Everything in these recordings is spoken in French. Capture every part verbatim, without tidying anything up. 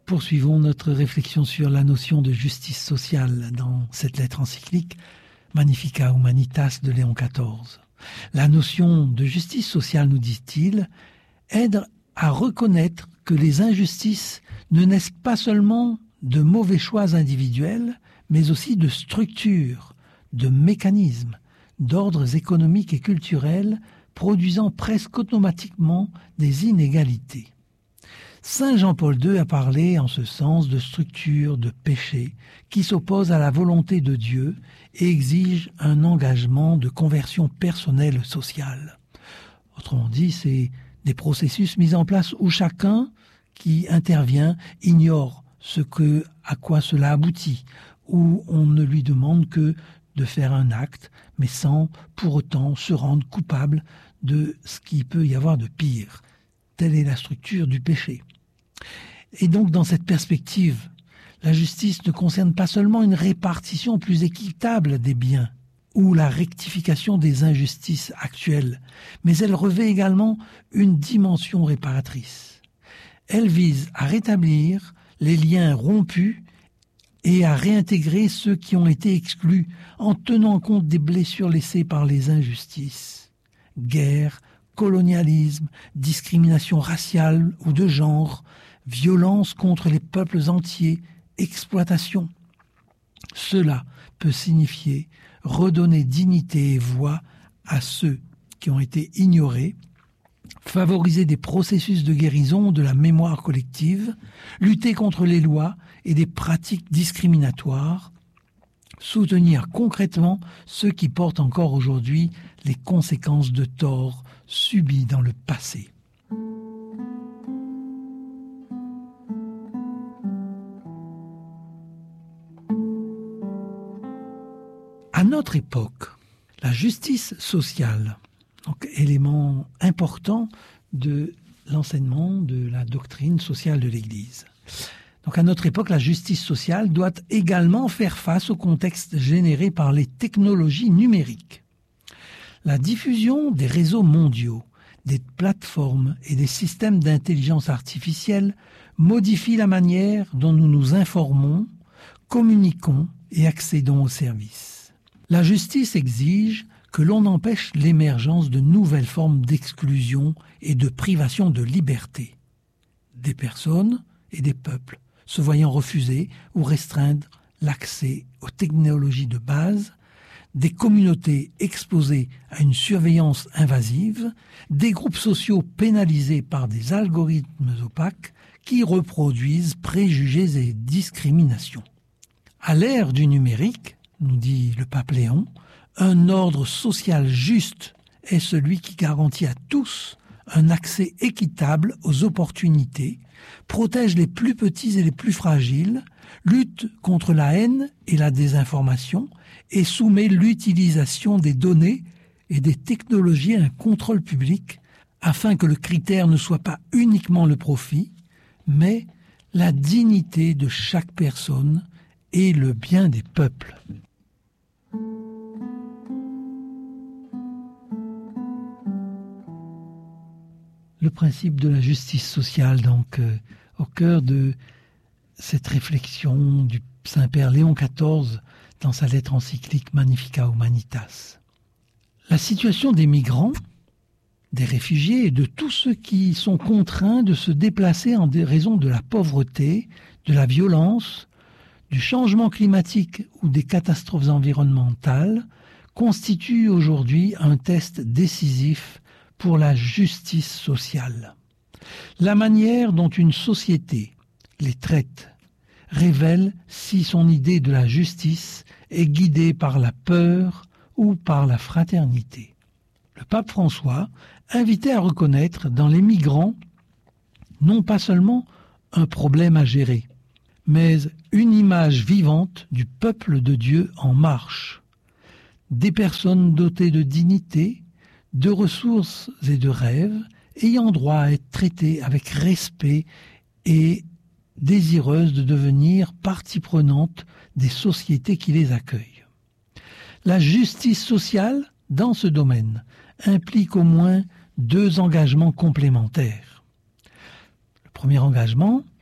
Poursuivons notre réflexion sur la notion de justice sociale dans cette lettre encyclique Magnificat Humanitas de Léon quatorze. La notion de justice sociale, nous dit-il, aide à reconnaître que les injustices ne naissent pas seulement de mauvais choix individuels, mais aussi de structures, de mécanismes, d'ordres économiques et culturels produisant presque automatiquement des inégalités. Saint Jean-Paul deux a parlé en ce sens de structures de péché qui s'opposent à la volonté de Dieu et exigent un engagement de conversion personnelle sociale. Autrement dit, c'est des processus mis en place où chacun qui intervient ignore ce que, à quoi cela aboutit, où on ne lui demande que de faire un acte, mais sans pour autant se rendre coupable de ce qu'il peut y avoir de pire. Telle est la structure du péché. Et donc, dans cette perspective, la justice ne concerne pas seulement une répartition plus équitable des biens ou la rectification des injustices actuelles, mais elle revêt également une dimension réparatrice. Elle vise à rétablir les liens rompus et à réintégrer ceux qui ont été exclus en tenant compte des blessures laissées par les injustices. Guerre, colonialisme, discrimination raciale ou de genre, violence contre les peuples entiers, exploitation. Cela peut signifier redonner dignité et voix à ceux qui ont été ignorés, favoriser des processus de guérison de la mémoire collective, lutter contre les lois et des pratiques discriminatoires, soutenir concrètement ceux qui portent encore aujourd'hui les conséquences de torts subis dans le passé. À notre époque, la justice sociale, donc élément important de l'enseignement de la doctrine sociale de l'Église. Donc à notre époque, la justice sociale doit également faire face au contexte généré par les technologies numériques. La diffusion des réseaux mondiaux, des plateformes et des systèmes d'intelligence artificielle modifie la manière dont nous nous informons, communiquons et accédons aux services. La justice exige que l'on empêche l'émergence de nouvelles formes d'exclusion et de privation de liberté des personnes et des peuples, se voyant refuser ou restreindre l'accès aux technologies de base, des communautés exposées à une surveillance invasive, des groupes sociaux pénalisés par des algorithmes opaques qui reproduisent préjugés et discriminations. À l'ère du numérique, nous dit le pape Léon, un ordre social juste est celui qui garantit à tous un accès équitable aux opportunités, protège les plus petits et les plus fragiles, lutte contre la haine et la désinformation et soumet l'utilisation des données et des technologies à un contrôle public afin que le critère ne soit pas uniquement le profit, mais la dignité de chaque personne et le bien des peuples. Le principe de la justice sociale, donc, euh, au cœur de cette réflexion du Saint-Père Léon quatorze dans sa lettre encyclique Magnificat Humanitas. La situation des migrants, des réfugiés et de tous ceux qui sont contraints de se déplacer en raison de la pauvreté, de la violence, du changement climatique ou des catastrophes environnementales constitue aujourd'hui un test décisif pour la justice sociale. La manière dont une société les traite révèle si son idée de la justice est guidée par la peur ou par la fraternité. Le pape François invitait à reconnaître dans les migrants non pas seulement un problème à gérer, mais une image vivante du peuple de Dieu en marche, des personnes dotées de dignité, de ressources et de rêves, ayant droit à être traitées avec respect et désireuses de devenir partie prenante des sociétés qui les accueillent. La justice sociale, dans ce domaine, implique au moins deux engagements complémentaires. Le premier engagement,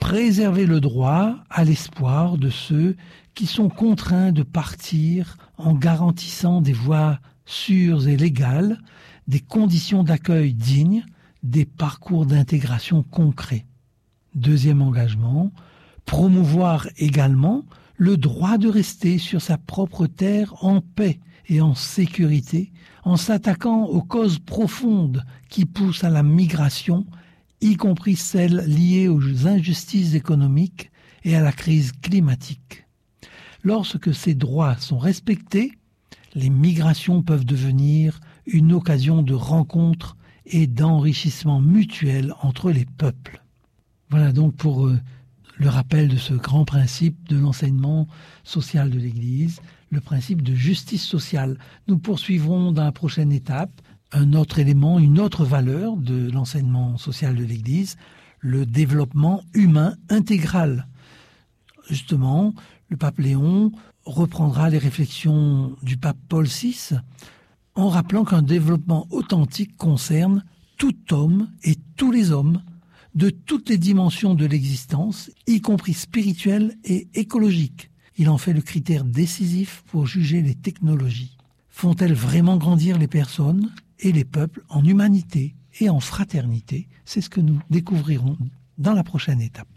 préserver le droit à l'espoir de ceux qui sont contraints de partir en garantissant des voies sûres et légales, des conditions d'accueil dignes, des parcours d'intégration concrets. Deuxième engagement, promouvoir également le droit de rester sur sa propre terre en paix et en sécurité, en s'attaquant aux causes profondes qui poussent à la migration, y compris celles liées aux injustices économiques et à la crise climatique. Lorsque ces droits sont respectés, les migrations peuvent devenir une occasion de rencontre et d'enrichissement mutuel entre les peuples. Voilà donc pour euh, le rappel de ce grand principe de l'enseignement social de l'Église, le principe de justice sociale. Nous poursuivrons dans la prochaine étape un autre élément, une autre valeur de l'enseignement social de l'Église, le développement humain intégral. Justement, le pape Léon reprendra les réflexions du pape Paul six en rappelant qu'un développement authentique concerne tout homme et tous les hommes de toutes les dimensions de l'existence, y compris spirituelle et écologique. Il en fait le critère décisif pour juger les technologies. Font-elles vraiment grandir les personnes et les peuples en humanité et en fraternité? C'est ce que nous découvrirons dans la prochaine étape.